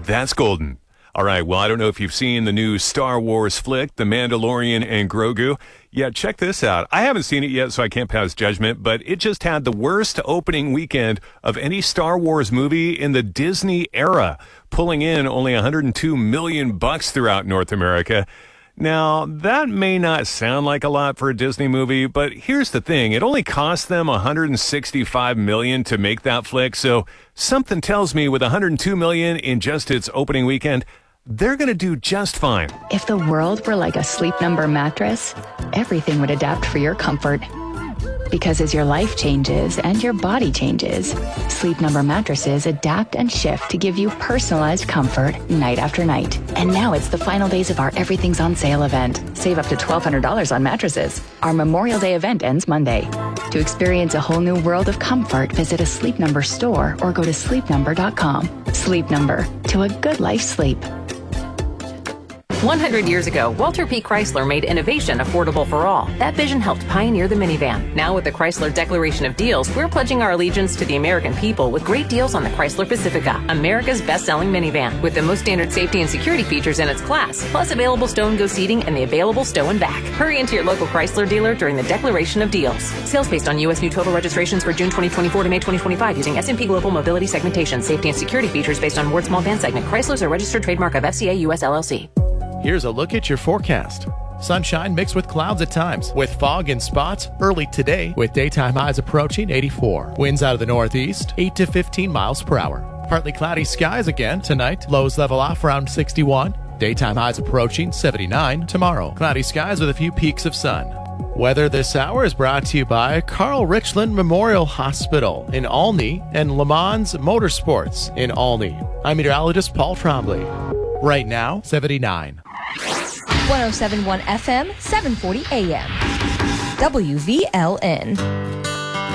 That's golden. All right, well, I don't know if you've seen the new Star Wars flick, The Mandalorian and Grogu. Yeah, check this out. I haven't seen it yet, so I can't pass judgment, but it just had the worst opening weekend of any Star Wars movie in the Disney era, pulling in only $102 million throughout North America. Now, that may not sound like a lot for a Disney movie, but here's the thing. It only cost them $165 million to make that flick, so something tells me with $102 million in just its opening weekend, they're going to do just fine. If the world were like a Sleep Number mattress, everything would adapt for your comfort. Because as your life changes and your body changes, Sleep Number mattresses adapt and shift to give you personalized comfort night after night. And now it's the final days of our Everything's on Sale event. Save up to $1,200 on mattresses. Our Memorial Day event ends Monday. To experience a whole new world of comfort, visit a Sleep Number store or go to sleepnumber.com. Sleep Number, to a good life sleep. 100 years ago, Walter P. Chrysler made innovation affordable for all. That vision helped pioneer the minivan. Now with the Chrysler Declaration of Deals, we're pledging our allegiance to the American people with great deals on the Chrysler Pacifica, America's best-selling minivan, with the most standard safety and security features in its class, plus available stow and go seating and the available stow and back. Hurry into your local Chrysler dealer during the Declaration of Deals. Sales based on U.S. new total registrations for June 2024 to May 2025 using S&P Global Mobility segmentation. Safety and security features based on Ward Small Van segment. Chrysler's a registered trademark of FCA US LLC. Here's a look at your forecast. Sunshine mixed with clouds at times, with fog in spots early today, with daytime highs approaching 84. Winds out of the northeast, 8 to 15 miles per hour. Partly cloudy skies again tonight. Lows level off around 61. Daytime highs approaching 79 tomorrow. Cloudy skies with a few peaks of sun. Weather this hour is brought to you by Carl Richland Memorial Hospital in Olney and Le Mans Motorsports in Olney. I'm meteorologist Paul Trombley. Right now, 79. 107.1 FM, 740 AM. WVLN.